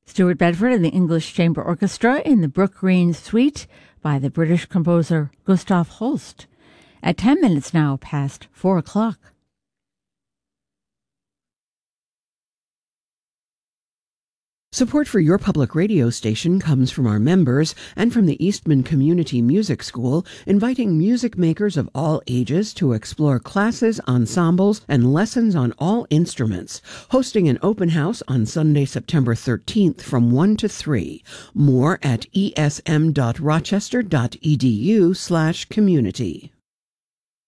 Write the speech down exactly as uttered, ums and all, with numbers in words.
Stuart Bedford and the English Chamber Orchestra in the Brook Green Suite by the British composer Gustav Holst. At ten minutes now past four o'clock. Support for your public radio station comes from our members and from the Eastman Community Music School, inviting music makers of all ages to explore classes, ensembles, and lessons on all instruments. Hosting an open house on Sunday, September thirteenth from one to three. More at esm.rochester.edu slash community.